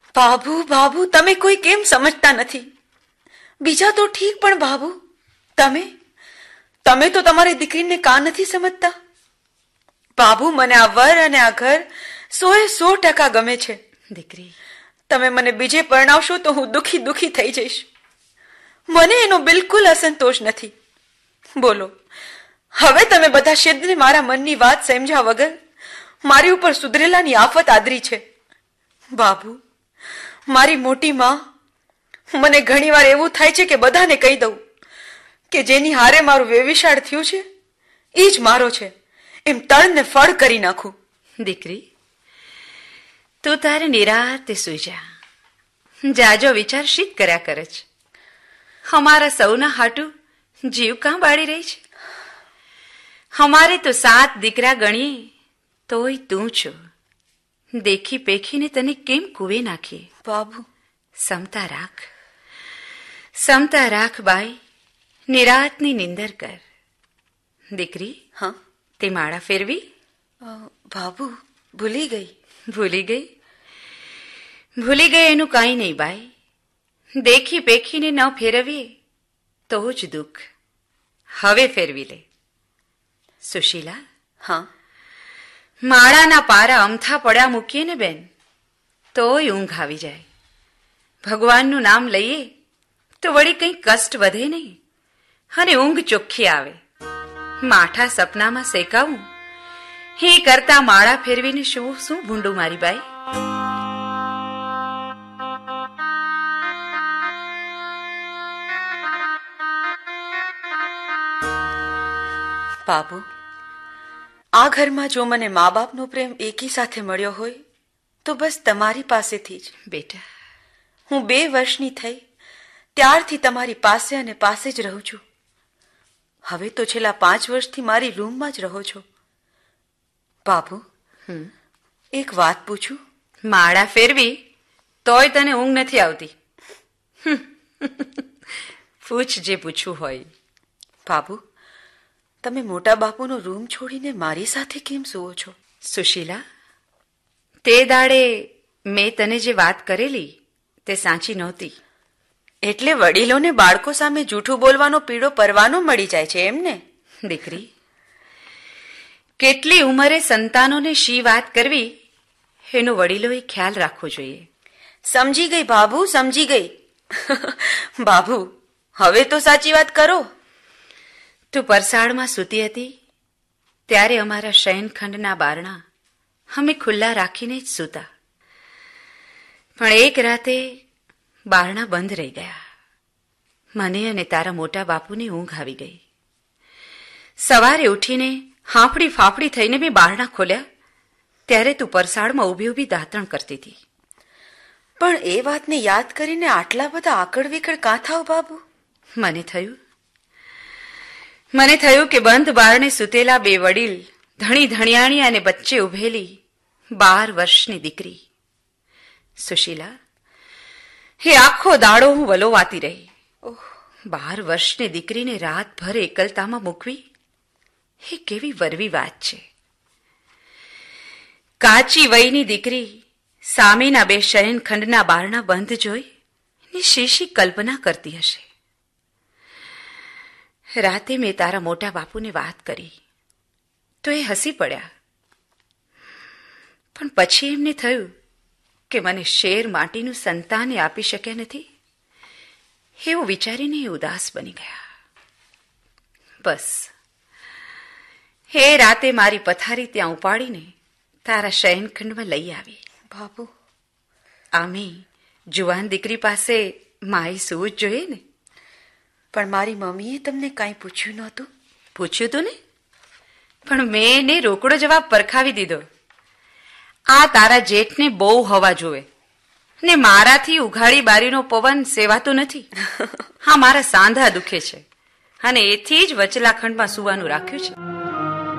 બાબુ બાબુ, તમે કોઈ કેમ સમજતા નથી? બીજા તો ઠીક, પણ બાબુ તમે તો તમારી દીકરીને કાં નથી સમજતા? બાબુ, મને આ વર અને આ ઘર 100% ગમે છે. દીકરી, તમે મને બીજે પરણાવશો તો હું દુખી થઈ જઈશ. મને એનો બિલકુલ અસંતોષ નથી. બોલો, હવે તમે બધા શબ્દને મારા મનની વાત સમજ્યા વગર મારી ઉપર સુધરેલાની આફત આદરી છે. બાબુ, મારી મોટી માં, મને ઘણીવાર એવું થાય છે કે બધાને કહી દઉં કે જેની હારે મારું વ્યવિશાળ થયું છે એ જ મારો છે, એમ તળને ફળ કરી નાખું. દીકરી, તું તારે નિરાતે સુઈ જા. જાજો વિચાર શીત કર્યા કરે છે. અમારા સૌના હાટું જીવ કાં બાળી રહી છે? અમારે તો 7 દીકરા ગણીએ તોય તું છો. દેખી પેખીને તને કેમ કુવે નાખીએ? બાબુ, સમતા રાખ બાઈ. નિરાતની નિંદર કર. દીકરી, હા, તે માળા ફેરવી? બાબુ, ભૂલી ગઈ. ભૂલી ગઈ એનું કાંઈ નહીં બાઈ. દેખી પેખીને ન ફેરવીએ તો જ દુઃખ. હવે ફેરવી લે. સુશીલા, હા, માળાના પારા અમથા પડ્યા મૂકીએ ને બેન, તોય ઊંઘ આવી જાય. ભગવાનનું નામ લઈએ તો વળી કંઈ કષ્ટ વધે નહીં અને ઊંઘ ચોખ્ખી આવે. માઠા સપનામાં શેકાવું એ કરતા માળા ફેરવીને શું ભૂંડું મારી બાઈ? બાબુ, આ ઘરમાં જો મને મા બાપનો પ્રેમ એકી સાથે મળ્યો હોય તો બસ તમારી પાસેથી જ. બેટા, હું 2 વર્ષની થઈ ત્યારથી તમારી પાસે અને પાસે જ રહું છું. હવે તો છેલ્લા 5 વર્ષથી મારી રૂમમાં જ રહો છો. બાબુ, એક વાત પૂછું? માળા ફેરવી તોય તને ઊંઘ નથી આવતી? પૂછ જે પૂછવું હોય. બાબુ, તમે મોટા બાપુનો રૂમ છોડીને મારી સાથે કેમ સૂવો છો? સુશીલા, તે દાડે મેં તને જે વાત કરેલી તે સાચી નહોતી. એટલે વડીલોને બાળકો સામે જૂઠું બોલવાનો પીળો પરવાનો મળી જાય છે એમને? દીકરી, કેટલી ઉંમરે સંતાનોને શી વાત કરવી એનો વડીલોએ ખ્યાલ રાખવો જોઈએ. સમજી ગઈ બાબુ, સમજી ગઈ. બાબુ, હવે તો સાચી વાત કરો. તું પરસાળમાં સૂતી હતી ત્યારે અમારા શયનખંડના બારણા અમે ખુલ્લા રાખીને જ સૂતા. પણ એક રાતે બારણા બંધ રહી ગયા. મને અને તારા મોટા બાપુને ઊંઘ આવી ગઈ. સવારે ઉઠીને હાંફડી ફાફડી થઈને મેં બારણા ખોલ્યા ત્યારે તું પરસાળમાં ઊભી ઊભી દાંતણ કરતી હતી. પણ એ વાતને યાદ કરીને આટલા બધા આકડ વિકડ કાં થાવ બાબુ? મને થયું કે બંધ બારણે સૂતેલા 2 વડીલ, ધણી ધણિયાણી અને બચ્ચે ઉભેલી 12 વર્ષની દીકરી. સુશીલા, એ આખો દાડો હું વલોવાતી રહી. 12 વર્ષની દીકરીને રાતભર એકલતામાં મૂકવી એ કેવી વરવી વાત છે. કાચી વયની દીકરી સામેના 2 શયનખંડના બારણા બંધ જોઈ ને શીશી કલ્પના કરતી હશે. રાતે મેં તારા મોટા બાપુને વાત કરી તો એ હસી પડ્યા. પણ પછી એમને થયું કે મને શેર માટીનું સંતાન આપી શક્યા નથી એવું વિચારીને એ ઉદાસ બની ગયા. બસ એ રાતે મારી પથારી ત્યાં ઉપાડીને તારા શયનખંડમાં લઈ આવી. બાબુ, આમે જુવાન દીકરી પાસે માએ સૂવું જ જોઈએ ને. પણ મારી મમ્મીએ તમને કાંઈ પૂછ્યું નહોતું? પૂછ્યું તું ને, પણ મેં એને રોકડો જવાબ પરખાવી દીધો. આ તારા જેઠને બહુ હવા જોવે ને મારાથી ઉઘાડી બારીનો પવન સેવાતો નથી. હા, મારા સાંધા દુખે છે અને એથી જ વચલા ખંડમાં સૂવાનું રાખ્યું છે.